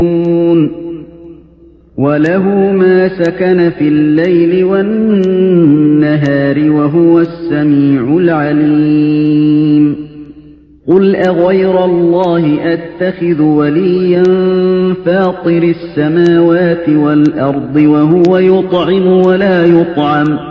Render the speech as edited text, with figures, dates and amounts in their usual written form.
وَلَهُ مَا سَكَنَ فِي اللَّيْلِ وَالنَّهَارِ وَهُوَ السَّمِيعُ الْعَلِيمُ قُلْ أَغَيْرَ اللَّهِ أَتَّخِذُ وَلِيًّا فَاطِرِ السَّمَاوَاتِ وَالْأَرْضِ وَهُوَ يُطْعِمُ وَلَا يُطْعَمُ